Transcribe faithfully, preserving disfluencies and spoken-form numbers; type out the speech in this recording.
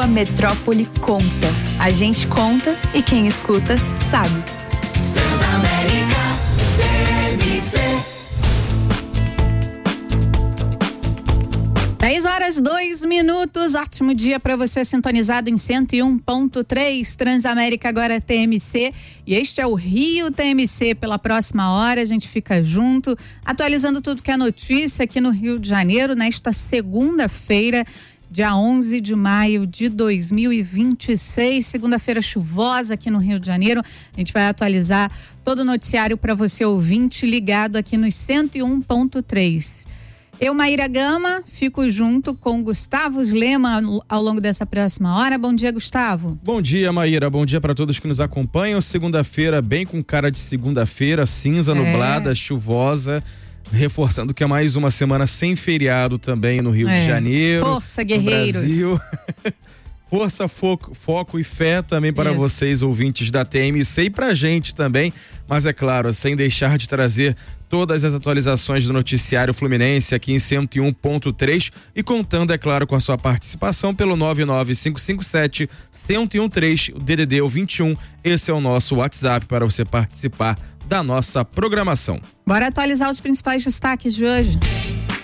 metrópole conta. A gente conta e quem escuta sabe. Transamérica T M C. dez horas, dois minutos, ótimo dia para você sintonizado em cento e um ponto três, Transamérica agora T M C, e este é o Rio T M C. Pela próxima hora a gente fica junto, atualizando tudo que é notícia aqui no Rio de Janeiro, nesta segunda-feira, dia onze de maio de dois mil e vinte e seis, segunda-feira chuvosa aqui no Rio de Janeiro. A gente vai atualizar todo o noticiário para você ouvinte ligado aqui nos cento e um ponto três. Eu, Maíra Gama, fico junto com Gustavo Lema ao longo dessa próxima hora. Bom dia, Gustavo. Bom dia, Maíra. Bom dia para todos que nos acompanham. Segunda-feira, bem com cara de segunda-feira, cinza, é. nublada, chuvosa, reforçando que é mais uma semana sem feriado também no Rio é. de Janeiro. Força, guerreiros. No Brasil. Força, foco, foco e fé também para Isso. vocês, ouvintes da T M C, e pra gente também, mas é claro, sem deixar de trazer todas as atualizações do noticiário fluminense aqui em cento e um ponto três e contando, é claro, com a sua participação pelo nove nove cinco cinco sete, um zero um três, o D D D é o vinte e um, esse é o nosso WhatsApp para você participar da nossa programação. Bora atualizar os principais destaques de hoje.